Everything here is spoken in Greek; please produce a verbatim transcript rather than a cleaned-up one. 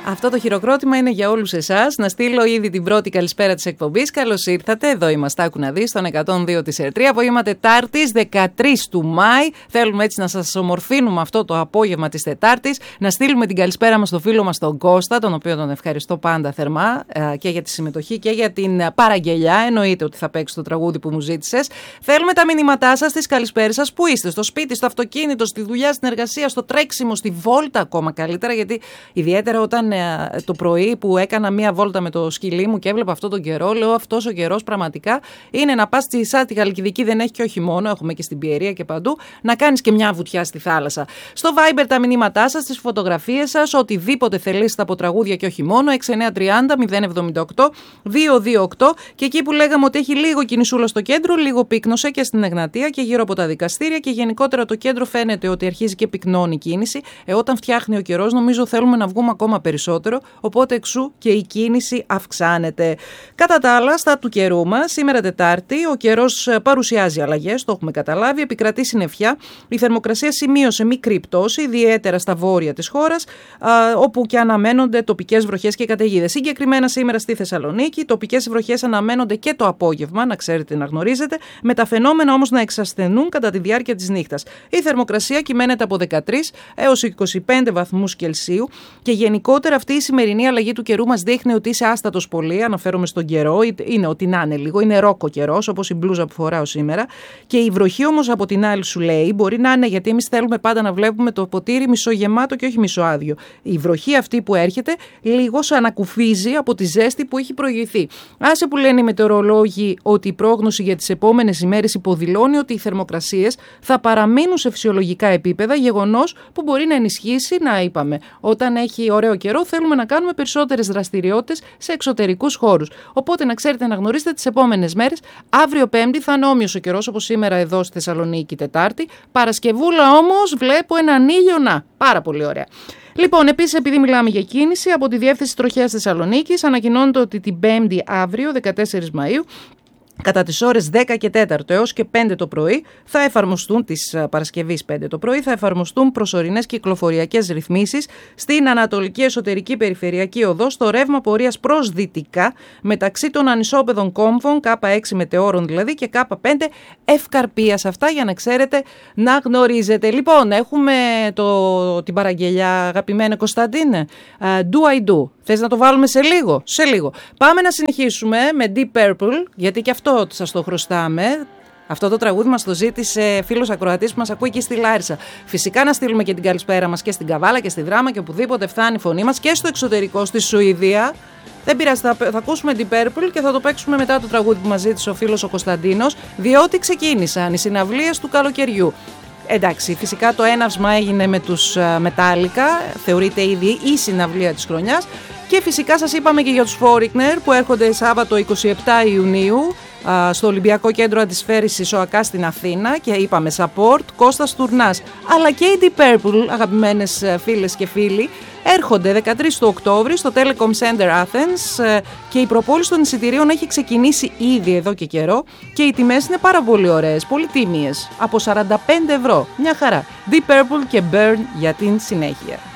Αυτό το χειροκρότημα είναι για όλους εσάς. Να στείλω ήδη την πρώτη καλησπέρα της εκπομπής. Καλώς ήρθατε. Εδώ είμαστε, άκου να δεις, στον εκατόν δύο της Ερτρία. Απόγευμα Τετάρτης, δεκατρείς του Μάη. Θέλουμε έτσι να σας ομορφύνουμε αυτό το απόγευμα της Τετάρτης. Να στείλουμε την καλησπέρα μας στο φίλο μας τον Κώστα, τον οποίο τον ευχαριστώ πάντα θερμά και για τη συμμετοχή και για την παραγγελιά. Εννοείται ότι θα παίξει το τραγούδι που μου ζήτησες. Θέλουμε τα μηνύματά σας, τις καλησπέρες σας. Πού είστε, στο σπίτι, στο αυτοκίνητο, στη δουλειά, στην εργασία, στο τρέξιμο, στη βόλτα ακόμα καλύτερα. Γιατί ιδιαίτερα όταν το πρωί που έκανα μία βόλτα με το σκυλί μου και έβλεπα αυτόν τον καιρό, λέω αυτός ο καιρός πραγματικά είναι να πας στη Σάτι Χαλκιδική, δεν έχει και όχι μόνο, έχουμε και στην Πιερία και παντού, να κάνεις και μια βουτιά στη θάλασσα. Στο Viber τα μηνύματά σας, τις φωτογραφίες σας, οτιδήποτε θελήσετε από τραγούδια και όχι μόνο, έξι εννιά τριάντα μηδέν εβδομήντα οκτώ διακόσια είκοσι οκτώ και εκεί που λέγαμε ότι έχει λίγο κινησούλα στο κέντρο, λίγο πύκνωσε και στην Εγνατία και γύρω από τα δικαστήρια και γενικότερα το κέντρο φαίνεται ότι αρχίζει και πυκνώνει η κίνηση. Ε, όταν φτιάχνει ο καιρός, νομίζω θέλουμε να βγούμε ακόμα περισσότερο, οπότε εξού και η κίνηση αυξάνεται. Κατά τα άλλα, στα του καιρού μας, σήμερα Τετάρτη, ο καιρός παρουσιάζει αλλαγές, το έχουμε καταλάβει, επικρατεί συννεφιά, η θερμοκρασία σημείωσε μικρή πτώση, ιδιαίτερα στα βόρεια της χώρας, α, όπου και αναμένονται τοπικές βροχές και καταιγίδες. Συγκεκριμένα σήμερα στη Θεσσαλονίκη, οι τοπικές βροχές αναμένονται και το απόγευμα, να ξέρετε, να γνωρίζετε, με τα φαινόμενα όμως να εξασθενούν κατά τη διάρκεια της νύχτας. Η θερμοκρασία κυμαίνεται από δεκατρείς έως είκοσι πέντε βαθμούς Κελσίου και γενικότερα αυτή η σημερινή αλλαγή του καιρού μας δείχνει ότι είσαι άστατος πολύ. Αναφέρομαι στον καιρό, είναι ότι να είναι λίγο, είναι ρόκο καιρός, όπως η μπλούζα που φοράω σήμερα. Και η βροχή όμως από την άλλη σου λέει, μπορεί να είναι, γιατί εμείς θέλουμε πάντα να βλέπουμε το ποτήρι μισογεμάτο και όχι μισοάδιο. Η βροχή αυτή που έρχεται λίγο σου ανακουφίζει από τη ζέστη που έχει προηγηθεί. Άσε που λένε οι μετεωρολόγοι ότι η πρόγνωση για τις επόμενες ημέρες υποδηλώνει ότι οι θερμοκρασίες θα παραμείνουν σε φυσιολογικά επίπεδα, γεγονός που μπορεί να ενισχύσει, να είπαμε, όταν έχει ωραίο καιρό θέλουμε να κάνουμε περισσότερες δραστηριότητες σε εξωτερικούς χώρους. Οπότε να ξέρετε, να γνωρίζετε τις επόμενες μέρες. Αύριο Πέμπτη θα είναι όμοιος ο καιρός όπως σήμερα εδώ στη Θεσσαλονίκη Τετάρτη. Παρασκευούλα όμως βλέπω έναν ήλιο, να, πάρα πολύ ωραία. Λοιπόν, επίσης, επειδή μιλάμε για κίνηση, από τη Διεύθυνση Τροχέας Θεσσαλονίκης ανακοινώνεται ότι την Πέμπτη αύριο, δεκατέσσερις Μαΐου, κατά τις ώρες δέκα και τέσσερα έως και πέντε το πρωί θα εφαρμοστούν, της Παρασκευής πέντε το πρωί, θα εφαρμοστούν προσωρινές κυκλοφοριακές ρυθμίσεις στην Ανατολική Εσωτερική Περιφερειακή Οδό στο ρεύμα πορείας προς δυτικά μεταξύ των ανισόπεδων κόμβων Κ έξι Μετεώρων δηλαδή και Κ πέντε Ευκαρπίας. Αυτά για να ξέρετε, να γνωρίζετε. Λοιπόν, έχουμε το, την παραγγελιά, αγαπημένα Κωνσταντίνε. Uh, do I do. Θες να το βάλουμε σε λίγο? Σε λίγο. Πάμε να συνεχίσουμε με Deep Purple, γιατί και αυτό σας το χρωστάμε. Αυτό το τραγούδι μας το ζήτησε φίλος ακροατής που μας ακούει και στη Λάρισα. Φυσικά να στείλουμε και την καλησπέρα μας και στην Καβάλα και στη Δράμα και οπουδήποτε φτάνει η φωνή μας και στο εξωτερικό, στη Σουηδία. Δεν πειράζει, θα, θα ακούσουμε Deep Purple και θα το παίξουμε μετά το τραγούδι που μας ζήτησε ο φίλος ο Κωνσταντίνος, διότι ξεκίνησαν οι συναυλίες του καλοκαιριού. Εντάξει, φυσικά το έναυσμα έγινε με τους Μετάλλικα, θεωρείται ήδη η συναυλία της χρονιάς. Και φυσικά σας είπαμε και για τους Foreigner που έρχονται Σάββατο εικοστή εβδόμη Ιουνίου στο Ολυμπιακό Κέντρο Αντισφαίρησης ΟΑΚΑ στην Αθήνα και είπαμε support Κώστας Τουρνάς. Αλλά και οι Deep Purple, αγαπημένες φίλες και φίλοι, έρχονται δεκατρείς του Οκτώβρη στο Telecom Center Athens και η προπόληση των εισιτηρίων έχει ξεκινήσει ήδη εδώ και καιρό και οι τιμές είναι πάρα πολύ ωραίες, πολύ τίμιες, από σαράντα πέντε ευρώ. Μια χαρά. Deep Purple και Burn για την συνέχεια.